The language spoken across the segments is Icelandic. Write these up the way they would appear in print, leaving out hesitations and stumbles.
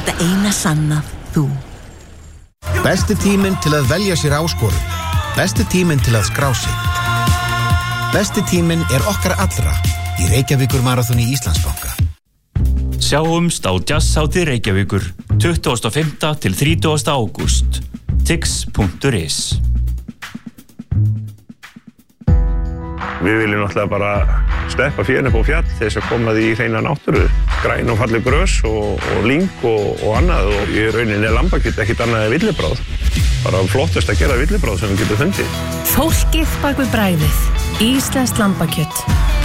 þetta eina sanna þú. Besti tíminn til að velja sér áskorun. Besti tíminn til að skrá sig. Besti tíminn okkar allra í Reykjavíkur maraþoni Íslandsbanka. Sjáumst á Jazzhátíð Reykjavíkur 25. til 30. ágúst. tix.is. Við viljum náttúrulega bara sleppa fjörn upp á fjall til þess að koma því í hreina náttúru. Græn og falleg grös og lyng og annað og í rauninni lambakjöt ekkert annað en villibráð. Bara flottast að gera villibráð sem við getum fundið. Fólkið bak við bragðið. Íslenskt lambakjöt.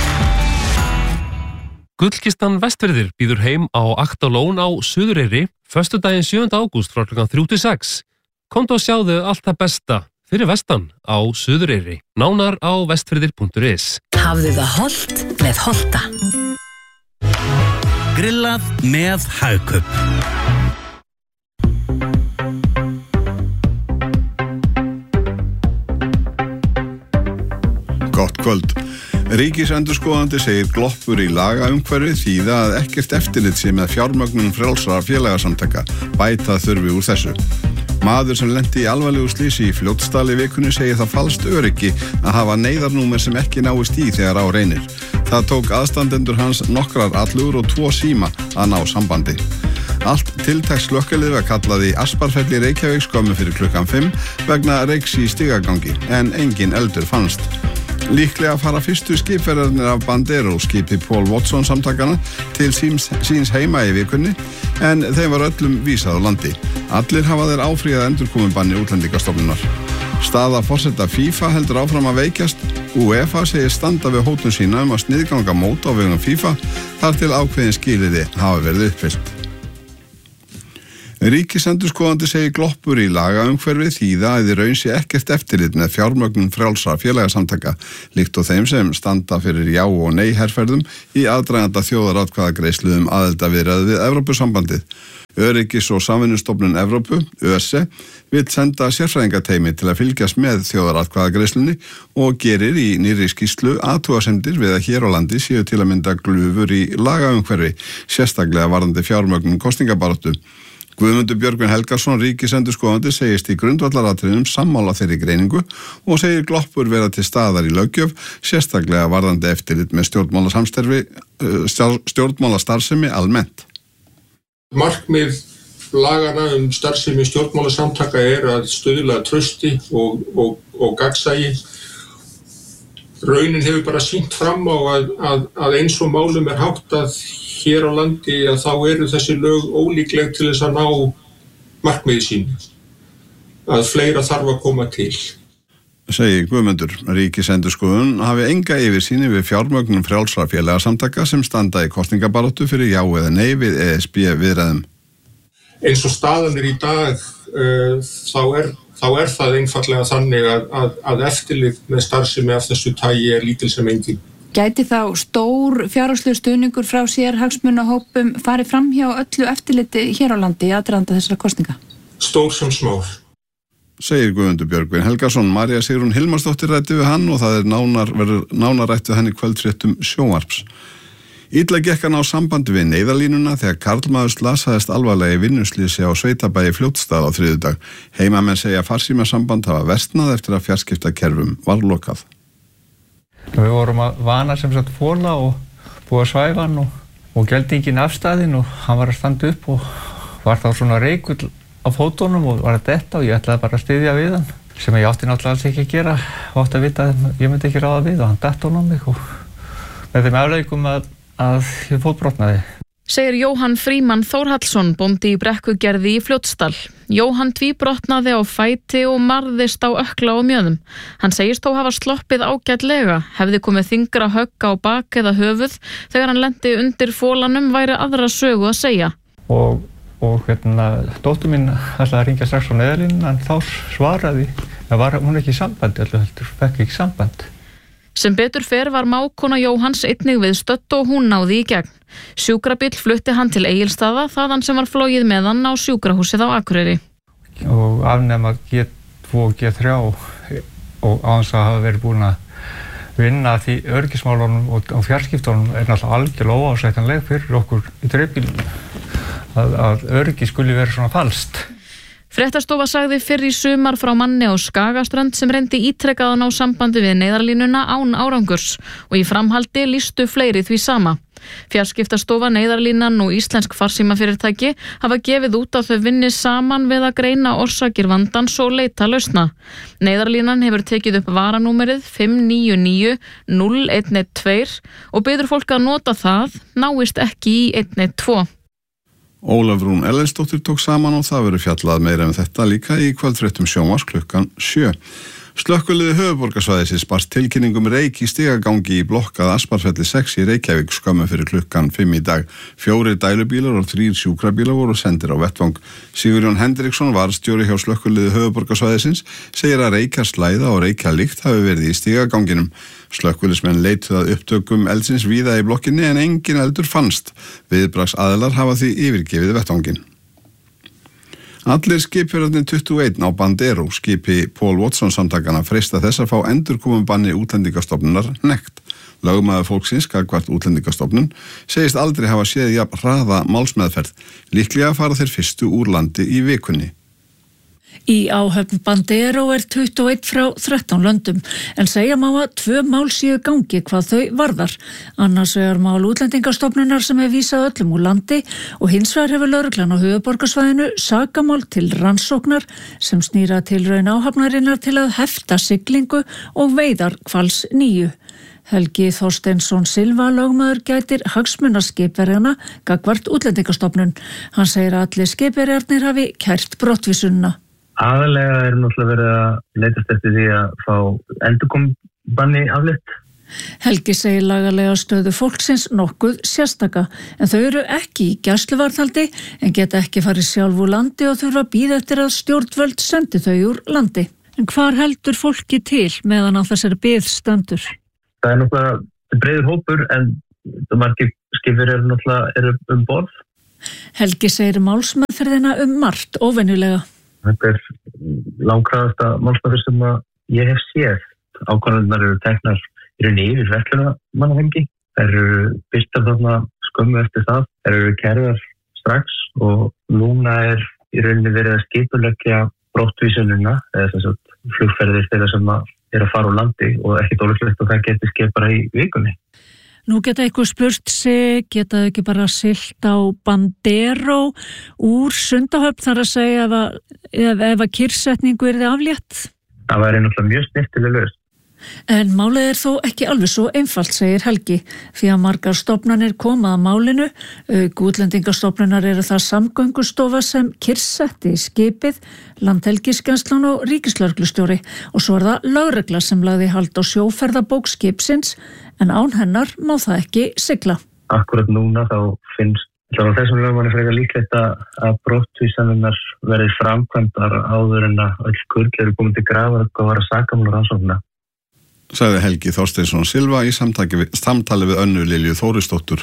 Gullkistan Vestfirðir býður heim á Aktalón á Suðureyri föstudaginn 7. ágúst frá klukkan 3 til 6. Komdu og sjáðu allt það besta fyrir vestan á Suðureyri. Nánar á vestfirðir.is. Hafðu það hollt með Holta. Grillað með Hagkaup. Gott kvöld. Ríkisendurskoðandi segir gloppur í lagaumhverfi þýða að ekkert eftirlit sé með fjármögnun frjálsra félagasamtaka. Bæta þurfi úr þessu. Maður sem lenti í alvarlegu slysi í Fljótsdal í vikunni segir það falskt öryggi að hafa neyðarnúmer sem ekki náist í þegar á reynir. Það tók aðstandendur hans nokkrar allugur og 2 síma að ná sambandi. Allt tiltækt slökkvilið var kallað í Asparfell í Reykjavík skömmu fyrir klukkan 5 vegna reyks í stigagangi en engin eldur fannst. Líklega fara fyrstu skipverðarnir af Bandero skipi Paul Watson samtakana til síns heima í vikunni en þeim var öllum vísað á landi. Allir hafa þeir áfríðað endurkomubanni útlendingastofnunar. Staða forseta FIFA heldur áfram að veikjast. UEFA segir standa við hótun sína að sniðganga mót á vegum FIFA þar til ákveðin skilyrði hafa verið uppfyllt. Ríkisendurskoðandi segir gloppur í lagaumhverfi þýða að í raun sé ekkert eftirlit með fjármögnun frjálsra félagasamtaka líkt og þeim sem standa fyrir já og nei herferðum í aðdraganda þjóðaratkvæðagreiðslu aðildarviðræður við Evrópusambandið. Öryggis- og samvinnustofnun Evrópu, ÖSE, vill senda sérfræðingateymi til að fylgjast með þjóðaratkvæðagreiðslunni og gerir í nýrri skýrslu athugasemdir við að hér á landi séu til að mynda glufur í lagaumhverfi, sérstaklega varðandi fjármögnun kosningabaráttu. Guðmundur Björgvin Helgason, ríkisendurskoðandi, segist í grundvallaratriðum sammála þeirri greiningu og segir gloppur vera til staðar í löggjöf, sérstaklega varðandi eftirlit með stjórnmálastarfsemi almennt. Markmið lagana starfsemi stjórnmálasamtaka að stuðla trausti og gagnsæi. Raunin hefur bara sýnt fram á að eins og málum háttað hér á landi að þá eru þessi lög ólíkleg til þess að ná markmiði sínu. Að fleira þarf að koma til. Segir Guðmundur, ríkisendurskoðun hafi enga yfirsýn yfir fjármögnun frjálsra félagasamtaka sem standa í kosningabaráttu fyrir já eða nei við ESB viðræðum. Eins og staðan í dag þá er það einfaldlega þannig að eftirlit með starfsemi af þessu tagi lítil sem engin. Gæti þá stór fjárhagslegur stuðningur frá sérhagsmunahópum farið fram hjá öllu eftirliti hér á landi í aðdraganda þessara kosninga? Stór sem smár. Segir Guðmundur Björgvin Helgason. María Sigrún Hilmarsdóttir ræddi við hann og það verður nánar rætt við hann í kvöldfréttum sjónvarps. Illa gekk hann á sambandi við neyðarlínuna þegar karlmaður slasaðist alvarlega í vinnuslysi á sveitabæi Fljótsdal á þriðjudag. Heimamenn segja að farsímasamband hafa versnað eftir að fjarskiptakerfum var lokað. Við vorum að vana sem sagt fóla og búa svæfan og geldingin afstæðin og hann var að standa upp og var þá svona reikull á fótunum og var að detta og ég ætlaði bara að styðja við hann sem ég átti náttúrulega alls ekki að gera og átti að vita að ég myndi ekki ráða við og hann datt honum mig og með þeim afleikum að ég fótbrotnaði. Segir Jóhann Frímann Þórhallsson, bóndi í Brekkugerði í Fljótsdal. Jóhann tvíbrotnaði á fæti og marðist á ökkla og mjöðum. Hann segist þó hafa sloppið ágætlega, hefði komið þyngra högg á bak eða höfuð þegar hann lenti undir fólanum væri aðra sögu að segja. Og dóttir mín ætlaði að hringja strax á neyðarlínuna en þá svaraði að var hún ekki í sambandi, fekk ekki samband. Sem betur fer var mágkona Jóhanns einnig viðstödd og hún náði í gegn. Sjúkrabíll flutti hann til Egilsstaða þaðan sem var flogið með hann á sjúkrahúsið á Akureyri. Og afnema G2 og G3 og á þess að hafa verið búin að vinna því öryggismálunum og fjarskiptunum náttúrulega algjörlega óásættanleg fyrir okkur í dreifbílunum. að öryggi skuli vera svona falskt. Fréttastofa sagði fyrr í sumar frá manni á Skagaströnd sem reyndi ítrekað að ná sambandi við neyðarlínuna án árangurs og í framhaldi lýstu fleiri því sama. Fjarskiptastofa, Neyðarlínan og íslensk farsímafyrirtæki hafa gefið út að þau vinni saman við að greina orsakir vandans og leita lausna. Neyðarlínan hefur tekið upp varanúmerið 599-0112 og biður fólk að nota það, náist ekki í 112. Ólaf Rún Erlendsdóttir tók saman og það verður fjallað meira þetta líka í kvöldfréttum sjónvarps klukkan 7. Slökkviliði höfuðborgarsvæðisins barst tilkynningum reyk í stigagangi í blokkað Asparfelli 6 í Reykjavík skömmu fyrir klukkan 5 í dag. 4 dælubílar og 3 sjúkrabílar voru sendir á vettvang. Sigurjón Hendriksson, varðstjóri hjá Slökkviliði höfuðborgarsvæðisins, segir að reykjarslæða og reykjarlykt hafi verið í stigaganginum. Slökkvilismenn leituðu að upptökum eldsins víða í blokkinni en engin eldur fannst. Viðbragðsaðilar hafa því yfirgefið vettvanginn. Allir skipverjarnir 21 á Bandero skipi Paul Watson samtakana freista þess að fá endurkomubanni Útlendingastofnunar hnekkt. Lögmaður fólksins gagnvart Útlendingastofnun segist aldrei hafa séð jafn hraða málsmeðferð. Líklega fara þeir fyrstu úr landi í vikunni. Í áhöfn Bandero 21 frá 13 löndum, en segja má að 2 mál séu gangi hvað þau varðar. Annars vegar mál Útlendingastofnunar sem vísað öllum úr landi og hins vegar hefur lögreglan á höfuðborgarsvæðinu sakamál til rannsóknar sem snýra tilraun áhafnarinnar til að hefta siglingu og veiðar hvals 9. Helgi Þorsteinsson Silva lögmaður gætir hagsmuna skipverjana gagnvart Útlendingastofnun. Hann segir að allir skipverjarnir hafi kært brottvísunna. Aðalega náttúrulega verið að leitast eftir því að fá endurkomubanni aflétt. Helgi segir lagalega stöðu fólksins nokkuð sérstaka, en þau eru ekki í gæsluvarðhaldi en geta ekki farið sjálf úr landi og þurfa að bíða eftir að stjórnvöld sendi þau úr landi. En hvar heldur fólki til meðan á þessari bið stendur? Það náttúrulega breiður hópur en það margir skipverjar náttúrulega eru borð. Helgi segir málsmeðferðina margt óvenjulega. Þetta langkraðasta málsmeðferð sem ég hef séð. Ákvarðanirnar eru teknar í rauninni yfir verslunarmannahelgi. Þær eru birtar þarna skömmu eftir það. Þær eru kærðar strax og núna í rauninni verið að skipuleggja brottvísunina eða þess að flugferðir þeirra sem eru að fara úr landi og ekki ólíklegt að það geti skeið bara í vikunni. Nú geta eitthvað spurt sig, geta þau ekki bara siglt á Bandero úr Sundahöfn þar að segja ef að kyrrsetningu yrði aflétt? Það væri náttúrulega mjög snyrtileg lausn. En málið þó ekki alveg svo einfalt, segir Helgi, því að margar stofnanir koma að málinu. Útlendingastofnunar eru það Samgöngustofa sem kyrrsetti skipið, Landhelgisgæslan og ríkislögreglustjóri og svo það lögregla sem lagði hald á sjóferðabók skipsins en án hennar má það ekki sigla. Akkurat núna þá finnst þessum lögum frekar líklegt að brottvísanirnar verið framkvæmdar áður en að öll kurl eru komin til grafar og var að sakamál rannsókna. Sagði Helgi Þorsteinsson Silva í samtali við Önnu Lilju Þórisdóttur.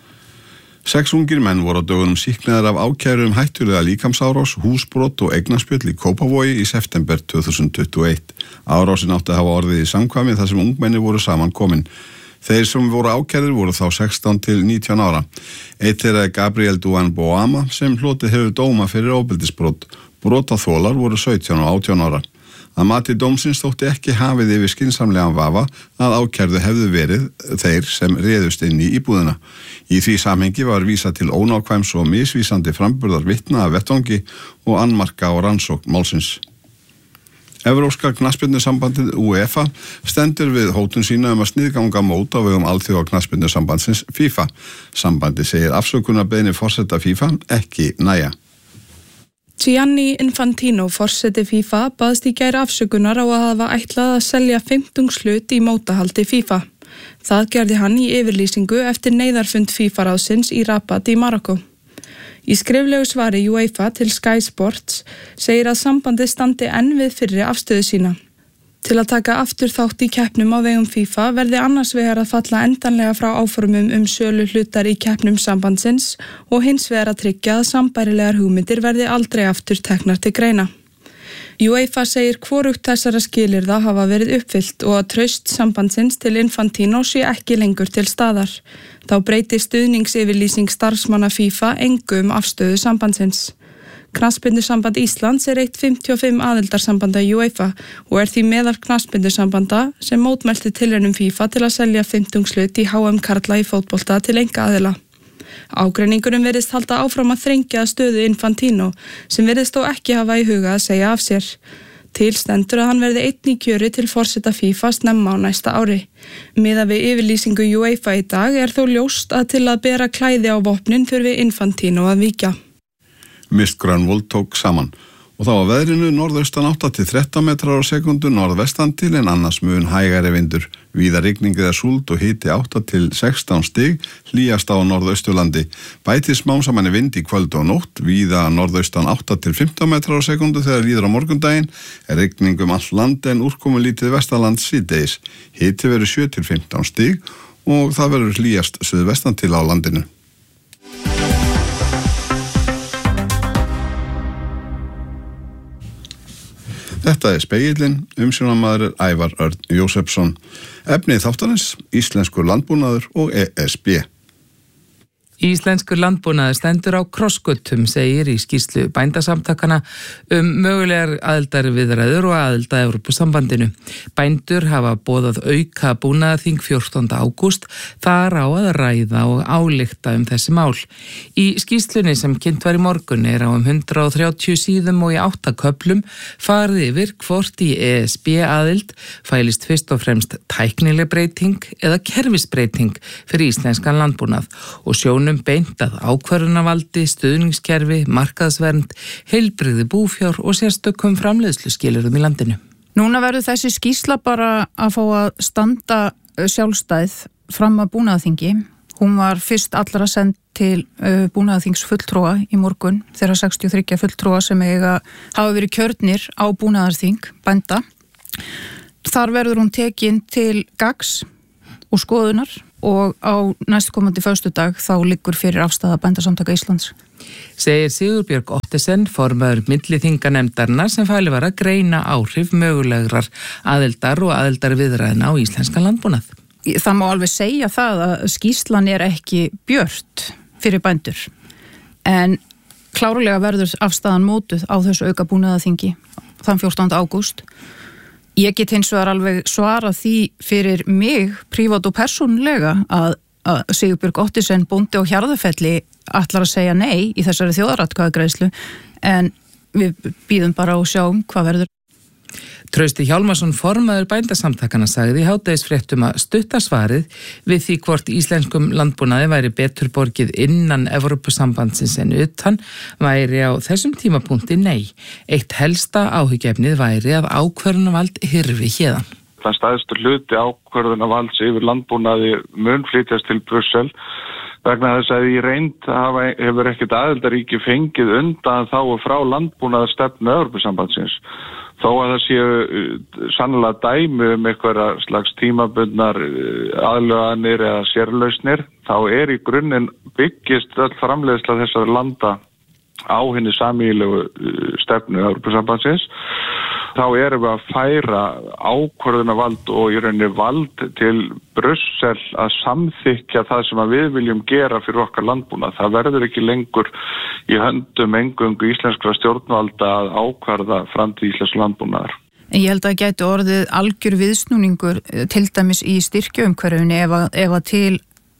6 ungir menn voru á dögunum sýknaðir af ákærum hættulega líkamsárás, húsbrot og eignarspjöll í Kópavogi í september 2021. Árásin átti að hafa orðið í samkvæmi þar sem ungmenni voru saman komin. Þeir sem voru ákærðir voru þá 16 til 19 ára. Eitt þeirra Gabriel Duan Boama sem hlotið hefur dóma fyrir ofbeldisbrot. Brotaþolar voru 17 og 18 ára. Að mati dómsins þótti ekki hafið yfir skynsamlegan vafa að ákærðu hefðu verið þeir sem réðust inn í íbúðina. Í því samhengi var vísað til ónákvæms og misvísandi framburðar vitna af vettvangi og annmarka og rannsókn málsins. Evrópska knattspyrnusambandið UEFA stendur við hótun sína að sniðganga mót á vegum alþjóða knattspyrnusambandsins FIFA. Sambandið segir afsökunarbeiðni forseta FIFA ekki nægja. Gianni Infantino, forseti FIFA, baðst í gær afsökunar á að hafa ætlað að selja 50 hlut í mótahaldi FIFA. Það gerði hann í yfirlýsingu eftir neyðarfund FIFA-ráðsins í Rabat í Marokko. Í skriflegu svari UEFA til Sky Sports segir að sambandið standi enn við fyrri afstöðu sína. Til að taka aftur þátt í keppnum á vegum FIFA verði annars vegar að falla endanlega frá áformum sölu hlutar í keppnum sambandsins og hins vegar að tryggja að sambærilegar hugmyndir verði aldrei aftur teknar til greina. UEFA segir hvorugt þessara skilyrða hafa verið uppfyllt og að traust sambandsins til Infantino sé ekki lengur til staðar. Þá breytir stuðningsyfirlýsing starfsmanna FIFA engu afstöðu sambandsins. Knattspyrnusamband Íslands eitt 55 aðildarsambanda UEFA og því meðal knattspyrnusambanda sem mótmælti tilraunum FIFA til að selja 15 hlut í HM karla í fótbolta til einkaaðila. Ágreiningurinn virðist halda áfram að þrengja stöðu Infantino sem virðist þó ekki hafa í huga að segja af sér. Til stendur að hann verði einn í kjöri til forseta FIFA snemma á næsta ári. Miðað við yfirlýsingu UEFA í dag þó ljóst að til að bera klæði á vopnin þurfi Infantino að víkja. Mistgrænvold tók saman og þá á veðrinu norðaustan 8 til 13 metrar á sekundu norðvestan til en annars mun hægari vindur. Víða rigning eða súld og hiti 8 til 16 stig, hlýjast á norðausturlandi. Bæti smám saman vind í kvöld og nótt, víða norðaustan 8 til 15 metrar á sekundu þegar líður á morgundaginn, rigning allt land en úrkomu lítið vestanlands síðdegis. Hiti verður 7 til 15 stig og það verður hlýjast suðvestan til á landinu. Þetta Spegillinn, umsjónarmaður Ævar Örn Jósefsson. Efnið þáttarins, íslenskur landbúnaður og ESB. Íslenskur landbúnaður stendur á krossgötum, segir í skýrslu bændasamtakana mögulegar aðildarviðræður og aðild að Evrópusambandinu. Bændur hafa boðað auka búnaðarþing 14. ágúst, þar á að ræða og álykta þessi mál. Í skýrslunni sem kynnt var í morgun á 130 síðum og í 8 köflum farið yfir hvort í ESB aðild fælist fyrst og fremst tæknileg breyting eða kerfisbreyting fyrir íslenskan landbúnað og sjónum beint að ákvörðunarvaldi, stuðningskerfi, markaðsvernd, heilbrigði búfjár og sérstökum framleiðsluskilyrðum í landinu. Núna verður þessi skýrsla bara að fá að standa sjálfstæð fram að búnaðarþingi. Hún var fyrst allra send til búnaðarþings fulltrúa í morgun, þeirra 63 fulltrúa sem hafa verið kjörnir á búnaðarþing bænda. Þar verður hún tekin til gagns og skoðunar og á næstkomandi föstudag þá liggur fyrir afstaða bændasamtaka Íslands. Segir Sigurbjörg Ottesen, formaður milliþinganefndarinnar sem falið var að greina áhrif mögulegrar aðildar og aðildarviðræðna á íslenskan landbúnað. Það má alveg segja það að skýrslan ekki björt fyrir bændur en klárlega verður afstaðan mótuð á þessu auka búnaðarþingi þann 14. ágúst. Ég get hins vegar alveg svarað því fyrir mig, prívat og persónulega, að Sigurbjörg Ottesen, bóndi á Hjarðarfelli, ætlar að segja nei í þessari þjóðaratkvæðagreiðslu, en við bíðum bara og sjáum hvað verður. Trausti Hjálmarsson, formaður bændasamtakana, sagði í hádegisfréttum að stuttasvarið við því hvort íslenskum landbúnaði væri betur borgið innan Evrópusambandsins en utan væri á þessum tímapunkti nei. Eitt helsta áhyggjefnið væri að ákvörðunarvald hyrfi héðan. Það stærstu hluti ákvörðunarvalds yfir landbúnaði mun flytjast til Brussel vegna þess að í reynd hefur ekkert aðildarríki fengið undan þá frá landbúnaðarstefnu Evrópusambandsins. Þó að það séu sannlega dæmi einhverja slags tímabundnar aðlöganir eða sérlausnir, þá í grunninn byggist öll framleiðsla þessara landa á hinni sameiginlegu stefnu Evrópusambandsins. Þá erum við að færa ákvörðunarvald og í rauninni vald til Brussel að samþykkja það sem við viljum gera fyrir okkar landbúnað. Það verður ekki lengur í höndum eingöngu íslenskra stjórnvalda að ákvarða framtíð íslensks landbúnaðar. Ég held að gæti orðið algjör viðsnúningur til dæmis í styrkjaumhverfinu ef að til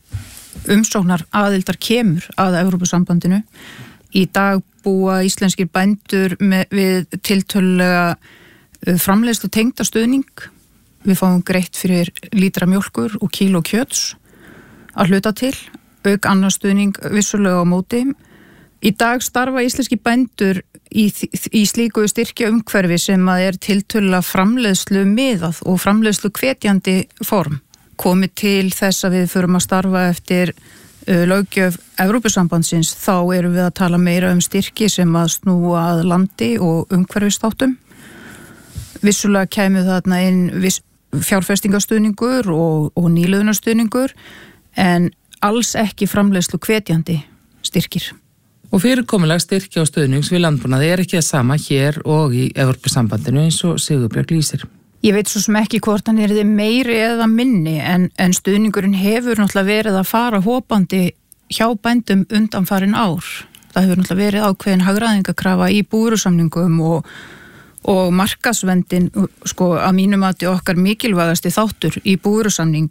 umsóknar aðildar kemur að Evrópusambandinu. Í dag búa íslenskir bændur við tiltölulega framleiðslu tengda stuðning. Við fáum greitt fyrir lítra mjólkur og kíló kjöts að hluta til, auk annar stuðning vissulega á móti. Í dag starfa íslenski bændur í slíku styrkja umhverfi sem tiltölulega framleiðslu miðað og framleiðslu hvetjandi form. Komið til þess að við förum að starfa eftir löggjöf Evrópusambandsins, þá erum við að tala meira styrki sem að snúa að landi og umhverfisþáttum. Vissulega kemur þarna inn fjárfestingastuðningur og nýliðunarstuðningur en alls ekki framleiðslu hvetjandi styrkir. Og fyrirkomulag styrkja og stuðnings við landbúnaði ekki það sama hér og í Evrópusambandinu eins og Sigurbjörg lýsir. Ég veit svo sem ekki hvort hann yrði meiri eða minni en stuðningurinn hefur náttúrulega verið að fara hopandi hjá bændum undanfarin ár. Það hefur náttúrulega verið ákveðin hagræðingakrafa í búvörusamningum og markaðsvendin, sko, að mínum mati okkar mikilvægasti þáttur í búvörusamning.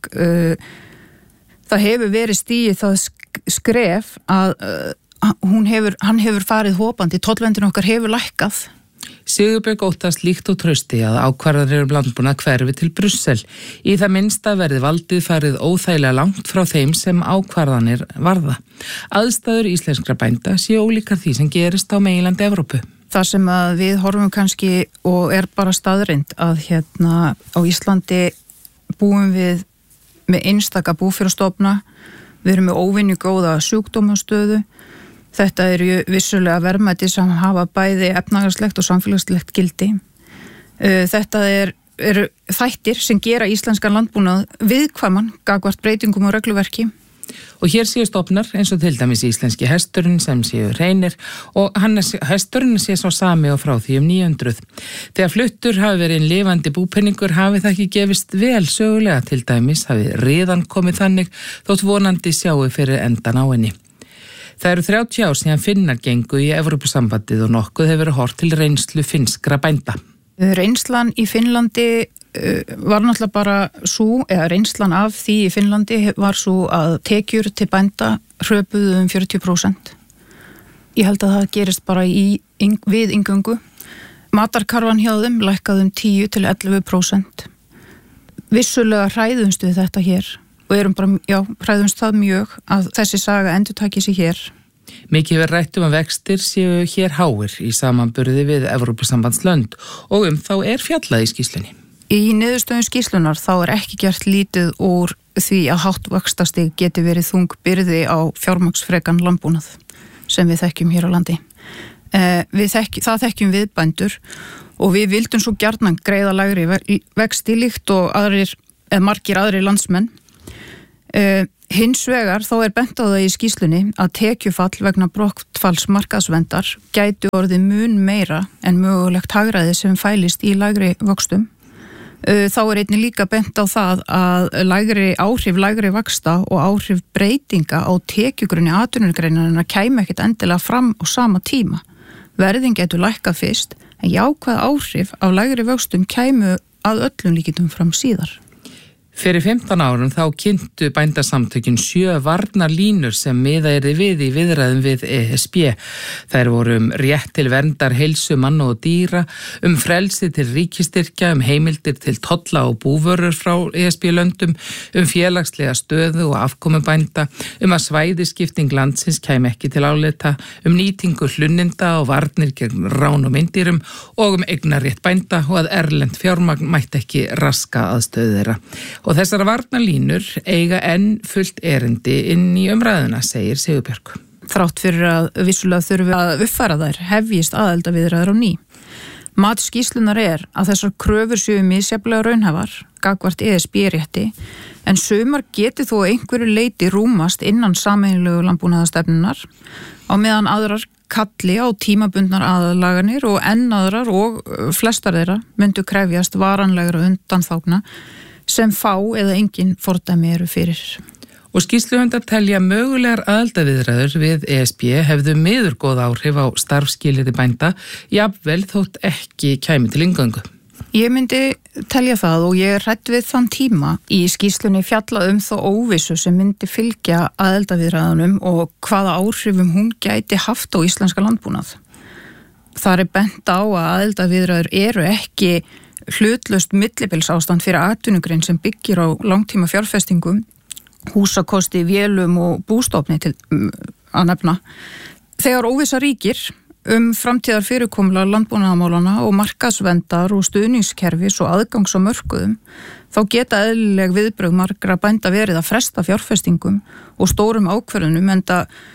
Það hefur verið stigið það skref að hann hefur farið hopandi, tollverndin okkar hefur lækkað. Sigurbjörg óttast líkt og trausti að ákvarðanir landbúnað hverfi til Brussel. Í það minnsta verði valdið farið óþægilega langt frá þeim sem ákvarðanir varða. Aðstæður íslenskra bænda séu ólíkar því sem gerist á meginlandi Evrópu. Það sem að við horfum kannski og bara staðreind að hérna á Íslandi búum við með einstaka búfjárstofna, við erum með óvenju góða sjúkdómastöðu. Þetta eru vissulega verðmæti sem hafa bæði efnahagslegt og samfélagslegt gildi. Þetta eru þættir sem gera íslenskan landbúnað viðkvæman gagnvart breytingum og regluverki. Og hér séu stofnar eins og til dæmis íslenski hesturinn sem séu hreinir og hesturinn sé svo sami og frá því 900. Þegar fluttur hafi verið lifandi búpenningur hafi það ekki gefist vel sögulega, til dæmis hafi riðan komið þannig þótt vonandi sjáu fyrir endan á henni. Það eru 30 ár síðan Finnar gengu í Evrópusambandið og nokkuð hefur verið horft til reynslu finnskra bænda. Reynslan í Finnlandi var náttúrulega bara reynslan af því í Finnlandi var svo að tekjur til bænda hröpuðu 40%. Ég held að það gerist bara við inngöngu. Matarkarfan hjá þeim lækkaði 10 til 11%. Vissulega hræðumst við þetta hér. Og erum bara, hræðumst það mjög að þessi saga endurtaki sig hér. Mikið verið rætt að vextir séu hér háir í samanburði við Evrópusambandslönd og þá fjallað í skýrslunni. Í niðurstöðum skýrslunar þá ekki gert lítið úr því að hátt vaxtastig geti verið þung byrði á fjármagnsfrekan landbúnað sem við þekkjum hér á landi. Það þekkjum við bændur og við vildum svo gjarnan greiða lægri vexti líkt og margir aðrir landsmenn. Hins vegar þá bent á það í skýrslunni að tekjufall vegna brottfalls markaðsvendar gæti orðið mun meira en mögulegt hagræði sem fælist í lægri vöxtum. Þá einnig líka bent á það að áhrif lægri vaxta og áhrif breytinga á tekjugrunni atvinnugreinarinnar kæmi ekkert endilega fram á sama tíma. Verðin getur lækkað fyrst en jákvæð áhrif af lægri vöxtum kæmu að öllum líkindum fram síðar. Fyrir 15 árum þá kynntu bændasamtökin 7 varnarlínur sem miða við í viðræðum við ESB. Þær voru rétt til verndar heilsu manna og dýra, frelsi til ríkistyrkja, heimildir til tolla og búvörur frá ESB-löndum, félagslega stöðu og afkomu bænda, að svæðisskipting landsins kæmi ekki til álita, nýtingu hlunninda og varnir gegn rán og meindýrum og eignarrétt bænda og að erlent fjármagn mætti ekki raska aðstöðu þeirra. Og þessar varnarlínur eiga enn fullt erindi inn í umræðuna, segir Sigurbjörg. Þrátt fyrir að vissulega þurfi að uppfæra þær hefjist aðildarviðræður á ný. Mat skýrslunar að þessar kröfur séu misjafnlega raunhæfar gagnvart ESB-rétti en sumar geti þó einhverju leyti rúmast innan sameiginlegu landbúnaðarstefnunar á meðan aðrar kalli á tímabundnar aðlaganir og enn aðrar og flestar þeirra myndu krefjast varanlegra undanþágna sem fá eða engin fordæmi eru fyrir. Og skýrsluhöndar telja mögulegar aðildarviðræður við ESB hefðu miður góð áhrif á starfsskilyrði bænda, jafnvel þótt ekki kæmi til inngöngu. Ég myndi telja það og ég hrædd við þann tíma í skýrslunni fjalla þá óvissu sem myndi fylgja aðildarviðræðunum og hvaða áhrifum hún gæti haft á íslenska landbúnað. Það bent á að aðildarviðræður eru ekki hlutlaust millibilsástand fyrir atvinnugrein sem byggir á langtíma fjárfestingum, húsakosti, vélum og bústofni til að nefna. Þegar óvissa ríkir framtíðar fyrirkomulag landbúnaðarmálana og markaðsvendar og stuðningskerfis og aðgangs á mörkuðum, þá geta eðlileg viðbrögð margra bænda verið að fresta fjárfestingum og stórum ákvörðunum en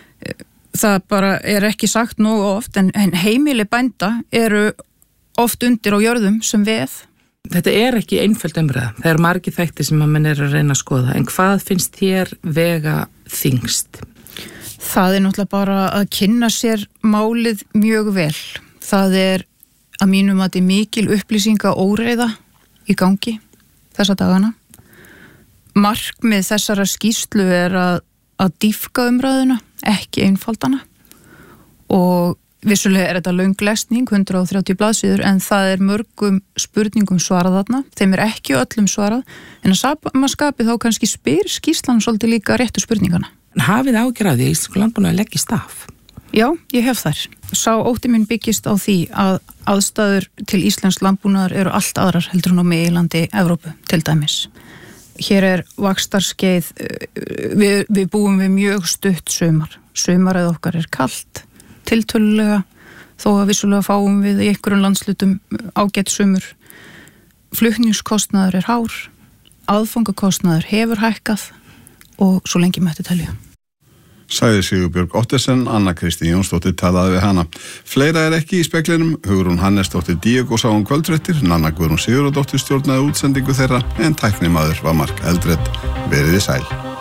það bara ekki sagt nógu oft en heimili bænda eru oft undir á jörðum sem veð. Þetta ekki einföld umræða. Það eru margir þættir sem menn að reyna að skoða. En hvað finnst þér vega þyngst? Það náttúrulega bara að kynna sér málið mjög vel. Það að mínum að þetta mikil upplýsinga óreiða í gangi þessa dagana. Markmið þessara skýrslu að dýpka umræðuna, ekki einfaldana. Og vissulega þetta löng lesning, 130 blaðsíður, en það mörgum spurningum svarað þarna. Þeim ekki öllum svarað, en að sama skapi þá kannski spyr skýrslan svolítið líka réttu spurningana. Hafið ágjörð að því íslensku landbúnaður leggist af? Já, ég hef þær. Sá ótti minn byggist á því að aðstæður til íslensks landbúnaðar eru allt aðrar heldur en á meginlandi Evrópu til dæmis. Hér vaxtarskeið, við búum við mjög stutt sumar. Sumarið okkar kalt, tiltölulega, þó að vissulega fáum við í einhverjum landslutum ágætt sumur. Flutningskostnaður hár, aðfangakostnaður hefur hækkað og svo lengi mætti telja. Sagði Sigurbjörg Ottesen, Anna Kristín Jónsdóttir talaði við hana. Fleira ekki í speklinum, Hugrún Hannesdóttir Díego sá kvöldfréttir, Nanna Guðrún Sigurðardóttir stjórnaði útsendingu þeirra, en tæknimaður var Mark Eldred. Veriði sæl.